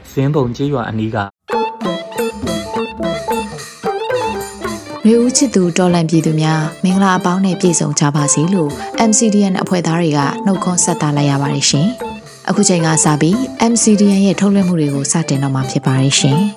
ဇင်းပုံကျေးရွာအနီးကရေဦးချစ်သူတော်လန်ပြည်သူများမင်္ဂလာအပေါင်းနဲ့ပြည့်စုံကြပါစေလို့ MCDN အဖွဲ့သားတွေကနှုတ်ခွန်းဆက်တာလိုက်ရပါတယ်ရှင်။အခုချိန်ကစပြီး MCDN ရဲ့ထုတ်လွှင့်မှုတွေကိုစတင်တော့မှာဖြစ်ပါတယ်ရှင်။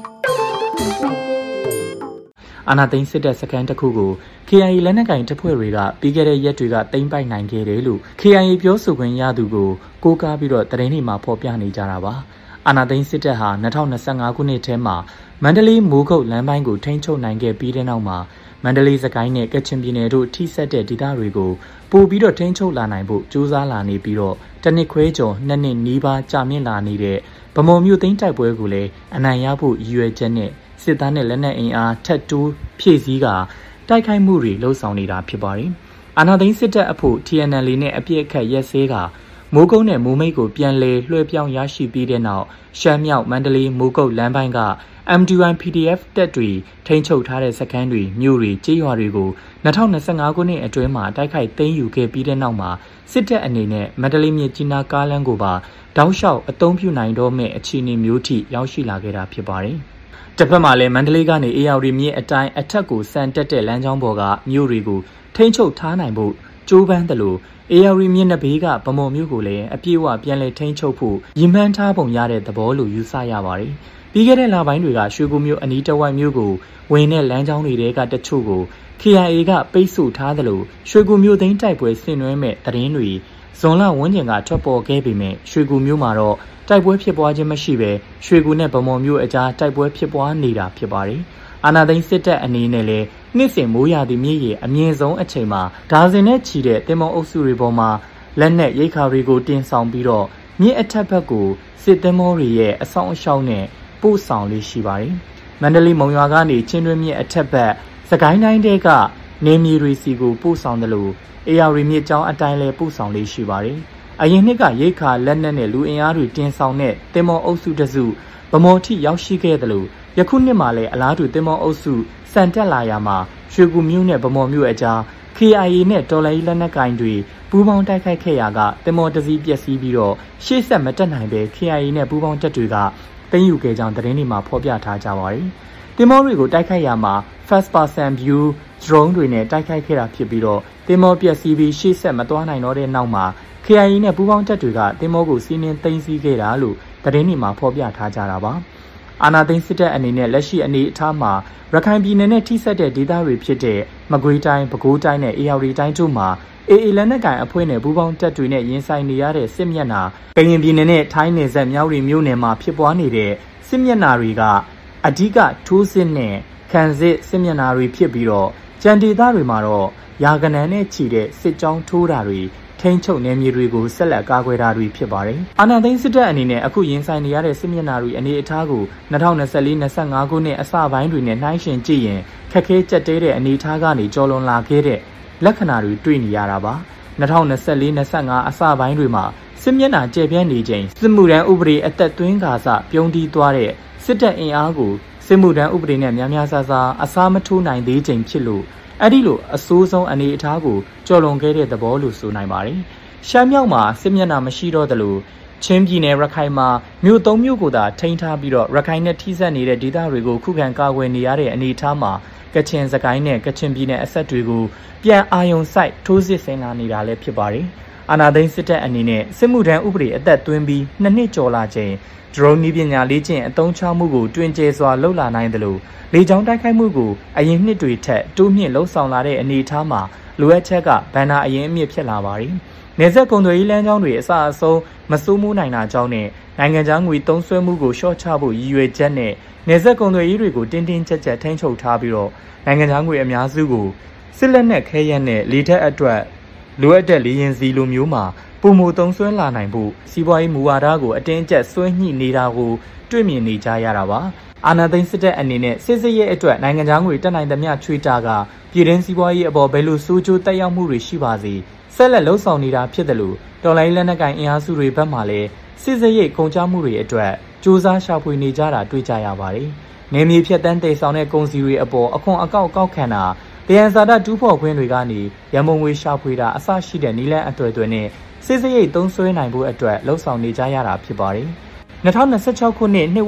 အာဏာသိမ်းစစ်တပ်စခန်းတစ်ခုကို KIA လက်နက်ကိုင်တပ်ဖွဲ့တွေကပြီးခဲ့တဲ့ရက်တွေကသိမ်းပိုက်နိုင်ခဲ့တယ်လို့ KIA ပြောဆိုခွင့်ရသူကိုကိုးကားပြီးတော့သတင်းတွေမှာဖော်ပြနေကြတာပါ။အာဏာသိမ်းစစ်တပ်ဟာ2025ခုနှစ်ထဲမှာမန္တလေးမိုးကုတ်လမ်းပိုင်းကိုထိန်းချုပ်နိုင်ခဲ့ပြီးတဲ့နောက်မှာမန္တလေးစကိုင်းနဲ့ကချင်ပြည်နယ်တို့ထိစပ်တဲ့ဒေသတွေကိုပို့ပြီးတော့ထိန်းချုပ်လာနိုင်ဖို့ကြိုးစားလာနေပြီးတော့တစ်နှစ်ခွဲကျော်နှစ်နှစ်နီးပါးကြာမြင့်လာနေတဲ့ဗမော်မြို့သိမ်းတိုက်ပွဲကိုလည်းအနိုင်ရဖို့ရည်ရွယ်ချက်နဲ့စစ်သားနဲ့လက်နက်အင်အားထပ်တိုးဖြည့်ဆည်းကတိုက်ခိုက်မှုတွေလှုံ့ဆော်နေတာဖြစ်ပါတယ်။အာဏာသိမ်းစစ်တပ်အဖို့ TNL နဲ့အပြစ်အခတ်ရက်စဲကမိုးကုတ်နဲ့မိုးမိတ်ကိုပြန်လည်လွှဲပြောင်းရရှိပြီးတဲ့နောက်ရှမ်းမြောက်မန္တလေးမိုးကုတ်လမ်းပိုင်းက MDY PDF တပ်တွေထိန်းချုပ်ထားတဲ့စခန်းတွေမြို့တွေကျေးရွာတွေကို2025ခုနှစ်အတွင်းမှာတိုက်ခိုက်သိမ်းယူခဲ့ပြီးတဲ့နောက်မှာစစ်တပ်အနေနဲ့မန္တလေးမြစ်ကြီးနားကားလမ်းကိုပါတောက်လျှောက်အသုံးပြုနိုင်တော့မဲ့အခြေအနေမျိုးထိရောက်ရှိလာခဲ့တာဖြစ်ပါတယ်။တစ်ဖက်မှာလည်းမန္တလေးကနေအေရဝတီမြစ်အတိုင်းအထက်ကိုဆန်တက်တဲ့လမ်းကြောင်းပေါ်ကမြို့တွေကိုထိန်းချုပ်ထားနိုင်ဖို့ကြိုးပမ်းတယ်လို့အေရဝတီမြစ်နှစ်ဘေးကဗမော်မြို့ကိုလည်းအပြည့်အဝပြန်လည်ထိန်းချုပ်ဖို့ရည်မှန်းထားပုံရတဲ့သဘောလို့ယူဆရပါတယ်။ပြီးခဲ့တဲ့လပိုင်းတွေကရွှေကူမြို့အနီးတစ်ဝိုက်မြို့ကိုဝင်တဲ့လမ်းကြောင်းတွေကတချို့ကို KIA ကပိတ်ဆို့ထားသလိုရွှေကူမြို့သိမ်းတိုက်ပွဲဆင်နွှဲမဲ့သတင်းတွေဇွန်လဝန်းကျင်ကထွက်ပေါ်ခဲ့ပေမဲ့ရွှေကူမြို့မှာတော့တိုက်ပွဲဖြစ်ပွားခြင်းမရှိဘဲရွှေကူနဲ့ဗမော်မြို့အကြားတိုက်ပွဲဖြစ်ပွားနေတာဖြစ်ပါတယ်။အာဏာသိမ်းစစ်တပ်အနေနဲ့လည်းနှစ်စဉ်မိုးရာသီမြစ်ရေအမြင့်ဆုံးအချိန်မှာဒါဇင်နဲ့ချီတဲ့တင်မောအုပ်စုတွေပေါ်မှာလက်နက်ရိတ်ခါတွေကိုတင်ဆောင်ပြီးတော့မြစ်အထက်ဘက်ကိုစစ်တင်မောတွေရဲ့အဆောင်အရှောက်နဲ့ပို့ဆောင်လေးရှိပါတယ်။မန္တလေးမုံရွာကနေချင်းတွင်းမြစ်အထက်ဘက်စကိုင်းတိုင်းတဲကနေမြေရီစီကိုပို့ဆောင်တယ်လို့အေရဝတီမြစ်ကျောင်းအတိုင်းလဲပို့ဆောင်လေးရှိပါတယ်။အရင်နှစ်ကရိတ်ခါလက်နက်နဲ့လူအင်အားတွေတင်ဆောင်တဲ့တင်မောအုပ်စုတစုဗမော်ထိရောက်ရှိခဲ့တယ်လို့ယခုနှစ်မှာလည်းအလားတူတင်မောအုပ်စုစံတက်လာရာမှာရွှေကူမြို့နဲ့ဗမော်မြို့အကြား KIA နဲ့တော်လိုင်းလက်နက်ကင်တွေပူးပေါင်းတိုက်ခိုက်ခဲ့ရာကတင်မောတစည်းပျက်စီးပြီးတော့ရှေ့ဆက်မတက်နိုင်ပဲ KIA နဲ့ပူးပေါင်းတပ်တွေကသိမ်းယူခဲ့ကြောင်းသတင်းတွေမှာဖော်ပြထားကြပါတယ်။တင်မောတွေကိုတိုက်ခိုက်ရာမှာ first person view drone တွေနဲ့တိုက်ခိုက်ခဲ့တာဖြစ်ပြီးတော့တင်မောပျက်စီးပြီးရှေ့ဆက်မသွားနိုင်တော့တဲ့နောက်မှာ KIA နဲ့ပူးပေါင်းတပ်တွေကတင်မောကိုစီးနင်းသိမ်းဆည်းခဲ့တာလို့သတင်းတွေမှာဖော်ပြထားကြတာပါ။အာဏာသိမ်းစစ်တပ်အနေနဲ့လက်ရှိအနေအထားမှာရခိုင်ပြည်နယ်နဲ့ထိစပ်တဲ့ဒေသတွေဖြစ်တဲ့မကွေးတိုင်း၊ပဲခူးတိုင်းနဲ့အေရဝတီတိုင်းတို့မှာAA လက်နက်ကိုင်အဖွဲ့နဲ့ပူးပေါင်းတပ်တွေနဲ့ရင်ဆိုင်နေရတဲ့စစ်မျက်နှာကရင်ပြည်နယ်နဲ့ထိုင်းနယ်စပ်မြောက်ရီမြို့နယ်မှာဖြစ်ပွားနေတဲ့စစ်မျက်နှာတွေကအဓိကထိုးစစ်နဲ့ခံစစ်မျက်နှာတွေဖြစ်ပြီးတော့ကြံဒေသတွေမှာတော့ရာဂဏန်းနဲ့ချီတဲ့စစ်ကြောင်းထိုးတာတွေထိန်းချုပ်နယ်မြေတွေကိုဆက်လက်ကာကွယ်တာတွေဖြစ်ပါတယ်။အာဏာသိမ်းစစ်တပ်အနေနဲ့အခုရင်ဆိုင်နေရတဲ့စစ်မျက်နှာတွေအနေအထားကို2024-25ခုနှစ်အစပိုင်းတွေနဲ့နှိုင်းယှဉ်ကြည့်ရင်ခက်ခဲကြက်တဲတဲ့အနေအထားကနေကျော်လွန်လာခဲ့တဲ့လက္ခဏာတွေတွေ့နေရတာပါ။2024-25အစပိုင်းတွေမှာစစ်မျက်နှာကျယ်ပြန့်နေချိန်စစ်မှုထမ်းဥပဒေအသက်သွင်းကာစပြုံးတီးသွားတဲ့စစ်တပ်အင်အားကိုစစ်မှုထမ်းဥပဒေနဲ့များများစားစားအစားမထိုးနိုင်သေးချိန်ဖြစ်လို့အဲ့ဒီလိုအဆိုးဆုံးအနေအထားကိုကျော်လွန်ခဲ့တဲ့သဘောလို့ဆိုနိုင်ပါတယ်။ရှမ်းမြောက်မှာစစ်မျက်နှာမရှိတော့သလိုချင်းပြည်နယ်ရခိုင်မှာမြို့၃မြို့ကိုသာထိန်းထားပြီးတော့ရခိုင်နဲ့ထိစပ်နေတဲ့ဒေသတွေကိုခုခံကာကွယ်နေရတဲ့အနေအထားမှာကချင်စကိုင်းနဲ့ကချင်ပြည်နယ်အဆက်တွေကိုပြန်အာရုံစိုက်ထိုးစစ်ဆင်လာနေတာလည်းဖြစ်ပါတယ်။အာဏာသိမ်းစစ်တပ်အနေနဲ့စစ်မှုထမ်းဥပဒေအသက်သွင်းပြီး2နှစ်ကျော်လာချိန်ဒရုန်းနည်းပညာလေ့ကျင့်အသုံးချမှုကိုတွင်ကျဲစွာလှုပ်လာနိုင်တယ်လို့လေကြောင်းတိုက်ခိုက်မှုကိုအရင်နှစ်တွေထက်တိုးမြင့်လှုံ့ဆော်လာတဲ့အနေအထားမှာလိုအပ်ချက်ကဘဏ္ဍာအရင်အမြင့်ဖြစ်လာပါတယ်။နယ်စပ်ကုန်သွယ်ရေးလမ်းကြောင်းတွေအစအဆုံးမစိုးမိုးနိုင်တာကြောင့်နဲ့နိုင်ငံခြားငွေသုံးစွဲမှုကိုလျှော့ချဖို့ရည်ရွယ်ချက်နဲ့နယ်စပ်ကုန်သွယ်ရေးတွေကိုတင်းတင်းကျပ်ကျပ်ထိန်းချုပ်ထားပြီးတော့နိုင်ငံခြားငွေအများစုကိုစစ်လက်နက်ခဲယမ်းနဲ့လေတပ်အတွက်လိုအပ်တဲ့လေယာဉ်စီလိုမျိုးမှာပုံမသုံးစွဲလာနိုင်ဖို့စီးပွားရေးမူဝါဒကိုအတင်းကျပ်ဆွဲညှိနေတာကိုတွေ့မြင်နေကြရတာပါ။အာဏာသိမ်းစစ်တပ်အနေနဲ့စစ်စရဲ့အတွက်နိုင်ငံခြားငွေတက်နိုင်သမျှချွေတာကပြည်တွင်းစီးပွားရေးအပေါ်ဘယ်လိုစိုးကျိုးတက်ရောက်မှုတွေရှိပါစေဆက်လက်လှုံ့ဆော်နေတာဖြစ်တယ်လို့တော်လိုင်းလက်နက်ကိုင်အင်အားစုတွေဘက်မှလည်းစစ်စရဲ့ကုန်ကျမှုတွေအတွက်စ조사ရှာဖွေနေကြတာတွေ့ကြရပါတယ်။နေမြေဖြတ်တန်းတည်ဆောင်တဲ့ကုန်စည်တွေအပေါ်အခွန်အကောက်ကောက်ခံတာတယံဇာတတူးဖော်ခွင့်တွေကနေရမုံငွေရှာဖွေတာအစရှိတဲ့နည်းလမ်းအသွယ်သွယ်နဲ့စစ်စရိတ်သုံးစွဲနိုင်ဖို့အတွက်လှုံ့ဆော်နေကြရတာဖြစ်ပါတယ်။2026ခုနှစ်